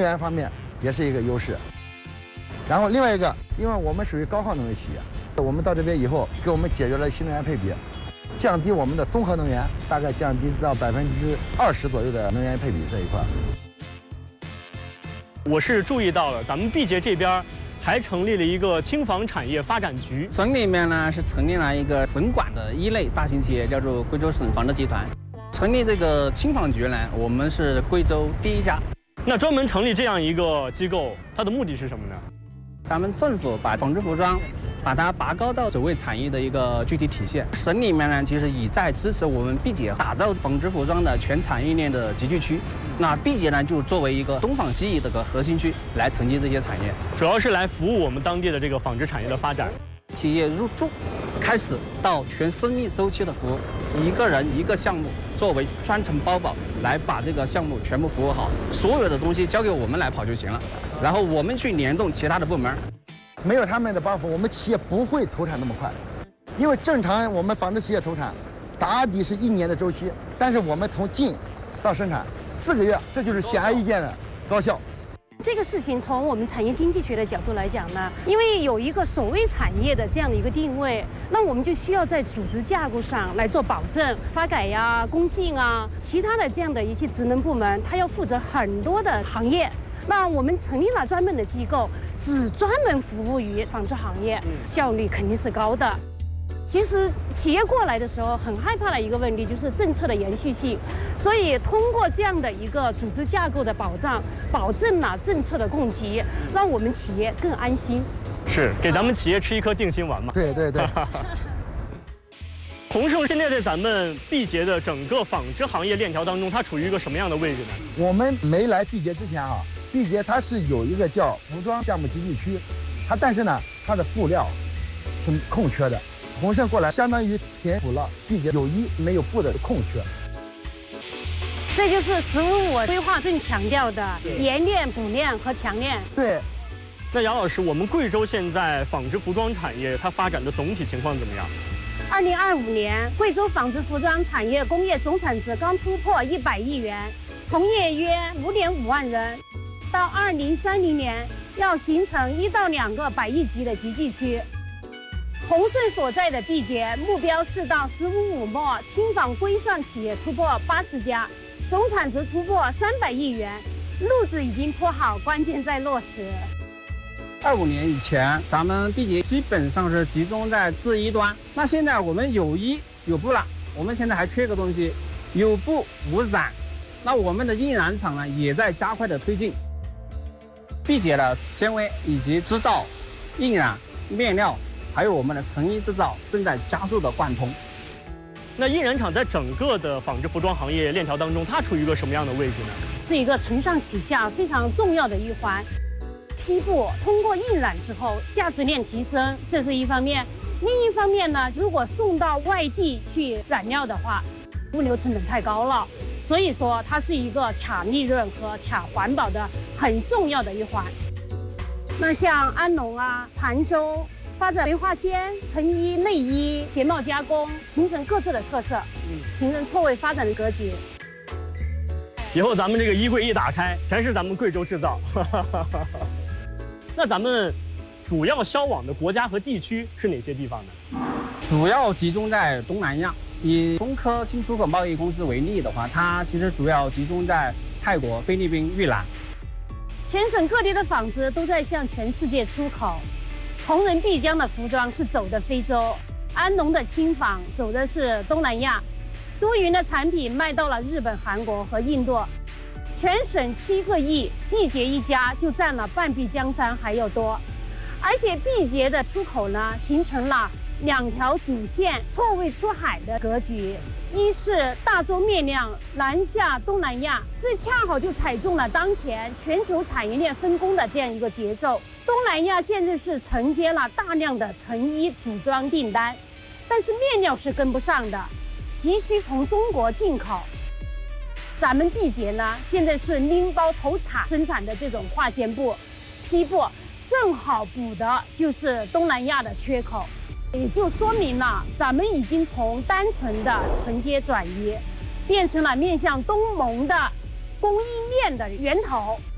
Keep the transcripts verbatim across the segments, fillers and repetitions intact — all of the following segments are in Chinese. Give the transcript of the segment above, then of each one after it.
源方面也是一个优势。然后另外一个，因为我们属于高耗能的企业，我们到这边以后给我们解决了新能源配比，降低我们的综合能源，大概降低到百分之二十左右的能源配比这一块。 我是注意到了，咱们毕节这边还成立了一个轻纺产业发展局， 省里面呢是成立了一个省管的一类大型企业，叫做贵州省纺织集团。成立这个轻纺局呢，我们是贵州第一家。 那专门成立这样一个机构，它的目的是什么呢？ 咱们政府把纺织服装，把它拔高到首位产业的一个具体体现。省里面呢，其实已在支持我们毕节打造纺织服装的全产业链的集聚区。那毕节呢，就作为一个东纺西移的个核心区来承接这些产业， 主要是来服务我们当地的这个纺织产业的发展。 企业入驻，开始到全生命周期的服务，一个人一个项目作为专程包保来把这个项目全部服务好，所有的东西交给我们来跑就行了，然后我们去联动其他的部门。 没有他们的帮扶，我们企业不会投产那么快，因为正常我们纺织企业投产打底是一年的周期，但是我们从进到生产四个月，这就是显而易见的高效。 这个事情从我们产业经济学的角度来讲呢，因为有一个首位产业的这样的一个定位，那我们就需要在组织架构上来做保证，发改呀、工信啊，其他的这样的一些职能部门，它要负责很多的行业。那我们成立了专门的机构，只专门服务于纺织行业，效率肯定是高的。其实企业过来的时候很害怕的一个问题就是政策的延续性，所以通过这样的一个组织架构的保障，保证了政策的供给，让我们企业更安心。 是给咱们企业吃一颗定心丸嘛？ 对对对。 鸿盛现在在咱们毕节的整个纺织行业链条当中，它处于一个什么样的位置呢？ 我们没来毕节之前啊，毕节它是有一个叫服装项目集聚区，它但是呢，它的布料是空缺的。鸿盛过来，相当于填补了毕节有一没有布的空缺。 这就是“十五五”规划最强调的冶炼、补炼和强炼。 对。 那杨老师，我们贵州现在纺织服装产业它发展的总体情况怎么样？ 二零二五年，贵州纺织服装产业工业总产值刚突破一百亿元，从业约五点五万人。到二零三零年，要形成一到两个百亿级的集聚区。鸿盛所在的毕节目标是到“十五五”末，轻纺规上企业突破八十家，总产值突破三百亿元，路子已经铺好，关键在落实。 二五年以前，咱们毕节基本上是集中在制衣端，那现在我们有衣有布了，我们现在还缺个东西，有布无染，那我们的印染厂呢也在加快的推进。毕节的纤维以及织造、印染、面料。还有我们的成衣制造正在加速的贯通。 那印染厂在整个的纺织服装行业链条当中，它处于一个什么样的位置呢？ 是一个承上启下非常重要的一环。批布通过印染之后，价值链提升，这是一方面；另一方面呢，如果送到外地去染料的话，物流成本太高了，所以说它是一个卡利润和卡环保的很重要的一环。那像安农啊、潭州。发展维化纤、成衣、内衣、鞋帽加工，形成各自的特色，形成错位发展的格局。 以后咱们这个衣柜一打开，全是咱们贵州制造。那咱们主要销往的国家和地区是哪些地方呢？ 主要集中在东南亚。以中科进出口贸易公司为例的话，它其实主要集中在泰国、菲律宾、越南。 全省各地的纺织都在向全世界出口。同仁必江的服装是走的非洲，安农的轻纺走的是东南亚，多云的产品卖到了日本、韩国和印度。全省七个亿，毕节一家就占了半壁江山还要多。而且毕节的出口呢，形成了两条主线错位出海的格局。一是大宗面料南下东南亚，这恰好就踩中了当前全球产业链分工的这样一个节奏。东南亚现在是承接了大量的成衣组装订单，但是面料是跟不上的，急需从中国进口。咱们毕节呢，现在是拎包投产生产的这种化纤布、批布，正好补的就是东南亚的缺口。也就说明了，咱们已经从单纯的承接转移，变成了面向东盟的供应链的源头。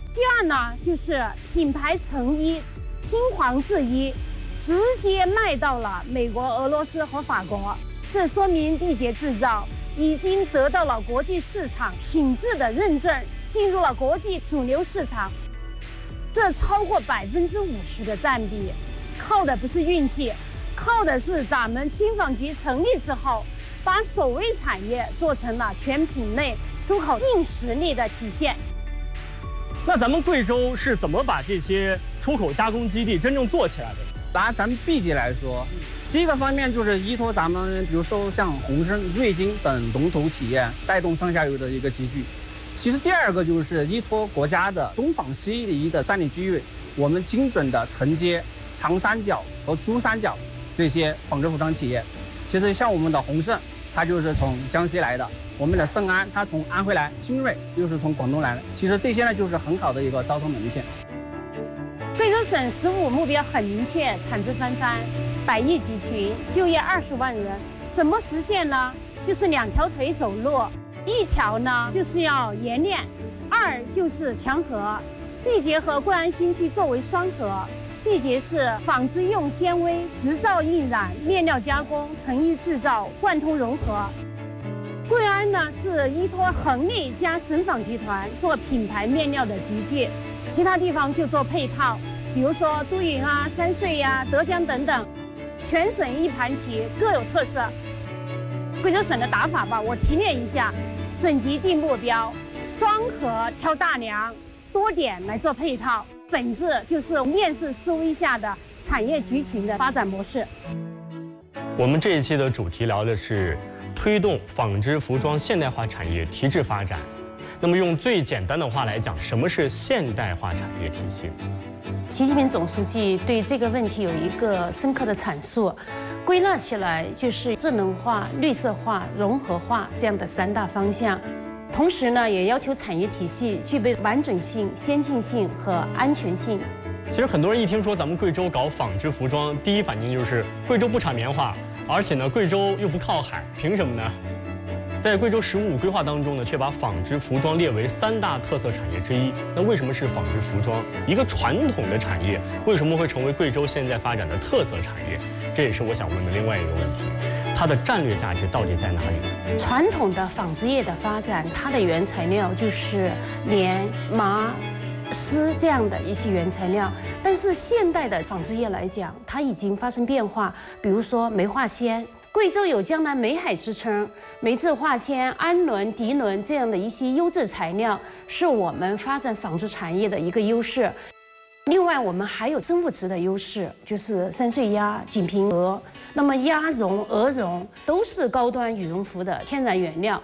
第二呢，就是品牌成衣，金黄制衣，直接卖到了美国、俄罗斯和法国。这说明缔结制造已经得到了国际市场品质的认证，进入了国际主流市场。这超过百分之五十的占比，靠的不是运气，靠的是咱们轻纺局成立之后，把手艺产业做成了全品类出口硬实力的体现。 那咱们贵州是怎么把这些出口加工基地真正做起来的？ 拿咱们 B 级来说，第一个方面就是依托咱们，比如说像宏升、瑞金等龙头企业带动上下游的一个集聚。其实第二个就是依托国家的东纺西移的战略机遇，我们精准的承接长三角和珠三角这些纺织服装企业。其实像我们的宏盛，它就是从江西来的；我们的盛安，它从安徽来；新锐又是从广东来的。其实这些呢，就是很好的一个招商门片。 贵州省“十五”目标很明确，产值翻番，百亿集群，就业二十万人。怎么实现呢？就是两条腿走路，一条呢就是要冶炼，二就是强合。缔结和贵安新区作为双核，缔结是纺织用纤维、织造印染、面料加工、成衣制造贯通融合。贵安呢是依托恒力加省纺集团做品牌面料的集聚，其他地方就做配套，比如说都匀啊、三穗呀、德江等等，全省一盘棋，各有特色。贵州省的打法吧，我提炼一下：省级定目标，双核挑大梁，多点来做配套，本质就是面试思维下的产业集群的发展模式。 我们这一期的主题聊的是推动纺织服装现代化产业提质发展。那么用最简单的话来讲，什么是现代化产业体系？ 习近平总书记对这个问题有一个深刻的阐述，归纳起来就是智能化、绿色化、融合化这样的三大方向。同时呢，也要求产业体系具备完整性、先进性和安全性。 其实很多人一听说咱们贵州搞纺织服装，第一反应就是贵州不产棉花，而且呢，贵州又不靠海，凭什么呢？在贵州“十五五”规划当中呢，却把纺织服装列为三大特色产业之一。那为什么是纺织服装？一个传统的产业为什么会成为贵州现在发展的特色产业？这也是我想问的另外一个问题，它的战略价值到底在哪里？ 传统的纺织业的发展，它的原材料就是棉、麻、丝这样的一些原材料，但是现代的纺织业来讲，它已经发生变化。比如说煤化纤，贵州有江南煤海之称，煤制化纤、氨纶、涤纶这样的一些优质材料，是我们发展纺织产业的一个优势。另外，我们还有生物质的优势，就是三穗鸭、锦屏鹅。那么鸭绒、鹅绒都是高端羽绒服的天然原料。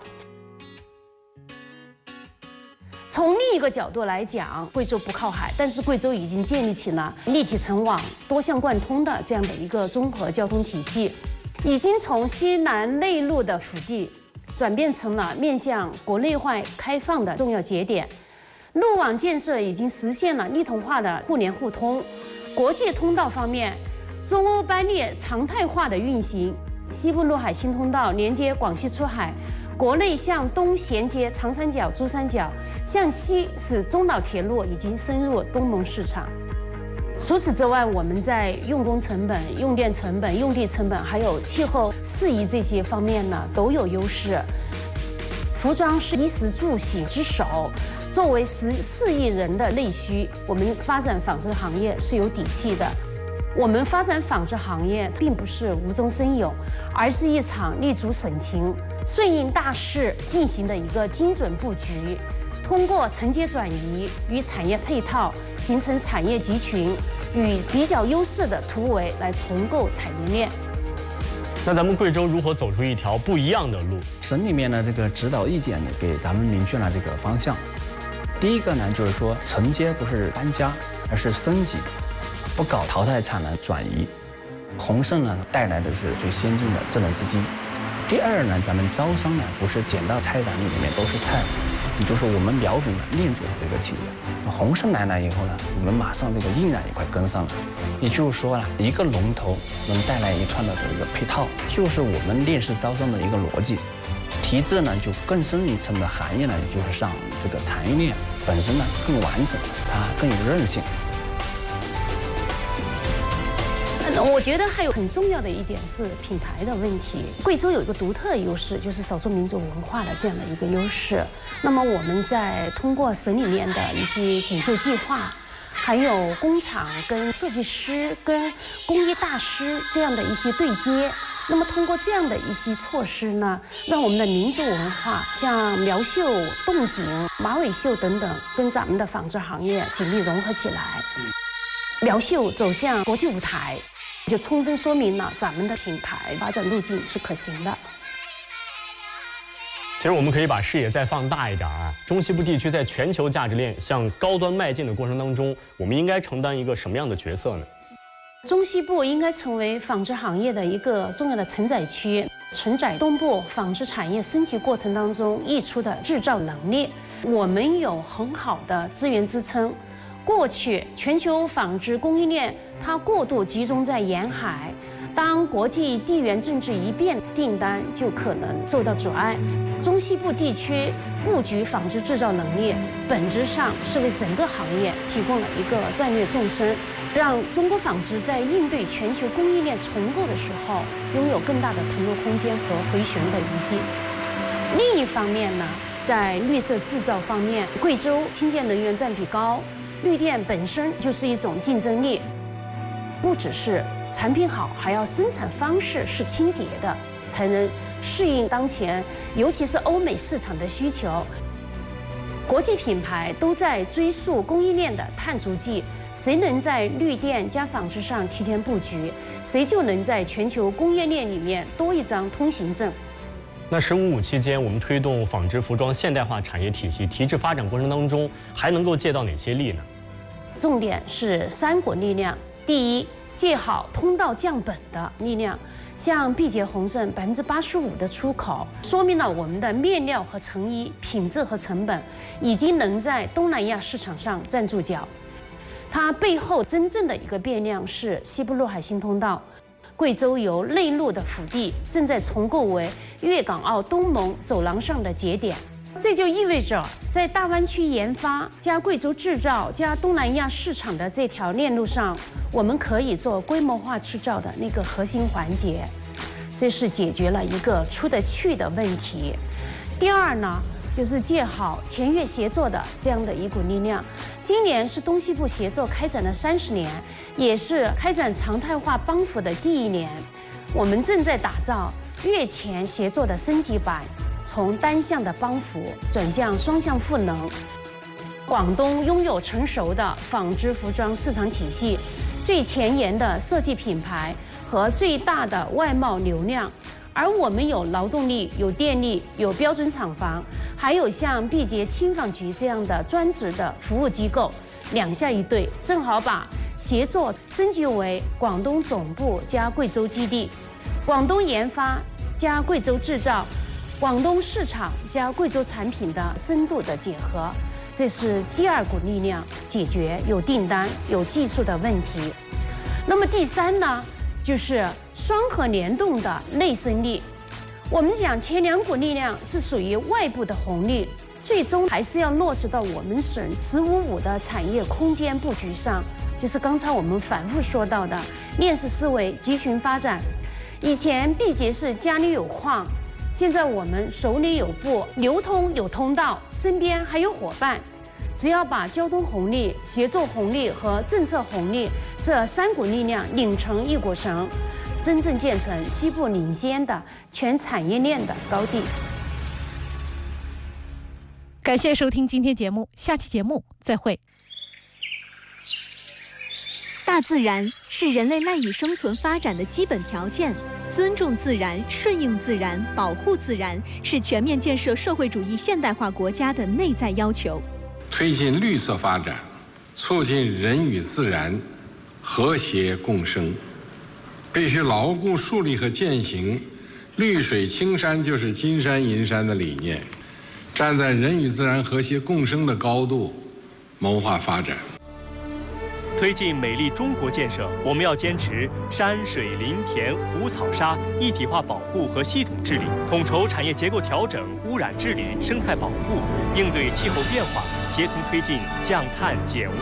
从另一个角度来讲，贵州不靠海，但是贵州已经建立起了立体成网、多项贯通的这样的一个综合交通体系，已经从西南内陆的腹地转变成了面向国内外开放的重要节点。路网建设已经实现了系统化的互联互通。国际通道方面，中欧班列常态化的运行，西部陆海新通道连接广西出海。国内向东衔接长三角、珠三角，向西是中岛铁路已经深入东盟市场。除此之外，我们在用工成本、用电成本、用地成本，还有气候适宜这些方面呢，都有优势。服装是衣食住行之首，作为十四亿人的内需，我们发展纺织行业是有底气的。我们发展纺织行业并不是无中生有，而是一场立足省情、顺应大势进行的一个精准布局，通过承接转移与产业配套，形成产业集群与比较优势的突围，来重构产业链。 那咱们贵州如何走出一条不一样的路？ 省里面的这个指导意见呢，给咱们明确了这个方向。第一个呢，就是说承接不是搬家，而是升级，不搞淘汰产能转移。宏盛呢带来的是最先进的智能资金。第二呢，咱们招商呢不是捡到菜篮里里面都是菜，也就是我们瞄准了链组的这个企业。宏盛来了以后呢，我们马上这个印染也快跟上了。也就是说呢，一个龙头能带来一串的这个配套，就是我们链式招商的一个逻辑。 提质呢就更深一层的含义呢，就是让这个产业链本身呢更完整，它更有韧性。 我觉得还有很重要的一点是品牌的问题。贵州有一个独特的优势，就是少数民族文化的这样的一个优势。那么我们在通过省里面的一些锦绣计划，还有工厂跟设计师跟工艺大师这样的一些对接，那么通过这样的一些措施呢，让我们的民族文化，像苗绣、洞锦、马尾绣等等，跟咱们的纺织行业紧密融合起来。苗绣走向国际舞台，就充分说明了咱们的品牌发展路径是可行的。 其实我们可以把视野再放大一点啊，中西部地区在全球价值链向高端迈进的过程当中，我们应该承担一个什么样的角色呢？ 中西部应该成为纺织行业的一个重要的承载区，承载东部纺织产业升级过程当中溢出的制造能力。我们有很好的资源支撑。过去全球纺织供应链它过度集中在沿海，当国际地缘政治一变，订单就可能受到阻碍。中西部地区布局纺织制造能力，本质上是为整个行业提供了一个战略纵深，让中国纺织在应对全球供应链重构的时候，拥有更大的腾挪空间和回旋的余地。另一方面呢，在绿色制造方面，贵州清洁能源占比高。绿电本身就是一种竞争力，不只是产品好，还要生产方式是清洁的，才能适应当前，尤其是欧美市场的需求。国际品牌都在追溯供应链的碳足迹，谁能在绿电加纺织上提前布局，谁就能在全球供应链里面多一张通行证。 那“十五五”期间，我们推动纺织服装现代化产业体系提质发展过程当中，还能够借到哪些力呢？ 重点是三股力量。第一，借好通道降本的力量，像缔结红绳百分之八十五的出口，说明了我们的面料和成衣品质和成本已经能在东南亚市场上站住脚。它背后真正的一个变量是西部陆海新通道。贵州由内陆的腹地正在重构为粤港澳东盟走廊上的节点，这就意味着在大湾区研发加贵州制造加东南亚市场的这条链路上，我们可以做规模化制造的那个核心环节，这是解决了一个出得去的问题。第二呢，就是借好前粤协作的这样的一股力量。今年是东西部协作开展了三十年，也是开展常态化帮扶的第一年。我们正在打造粤前协作的升级版，从单向的帮扶转向双向赋能。广东拥有成熟的纺织服装市场体系，最前沿的设计品牌和最大的外贸流量。而我们有劳动力、有电力、有标准厂房，还有像缔结轻纺局这样的专职的服务机构，两下一对，正好把协作升级为广东总部加贵州基地，广东研发加贵州制造，广东市场加贵州产品的深度的结合，这是第二股力量，解决有订单、有技术的问题。那么第三呢？就是双核联动的内生力。我们讲前两股力量是属于外部的红利，最终还是要落实到我们省“十五五”的产业空间布局上。就是刚才我们反复说到的链式思维、集群发展。以前缔结是家里有矿，现在我们手里有布，流通有通道，身边还有伙伴。只要把交通红利、协作红利和政策红利这三股力量拧成一股绳，真正建成西部领先的全产业链的高地。 感谢收听今天节目，下期节目再会。 大自然是人类赖以生存发展的基本条件，尊重自然、顺应自然、保护自然，是全面建设社会主义现代化国家的内在要求。 推进绿色发展，促进人与自然和谐共生，必须牢固树立和践行绿水青山就是金山银山的理念，站在人与自然和谐共生的高度谋划发展。 推进美丽中国建设，我们要坚持山水林田湖草沙一体化保护和系统治理，统筹产业结构调整、污染治理、生态保护，应对气候变化，协同推进降碳减污。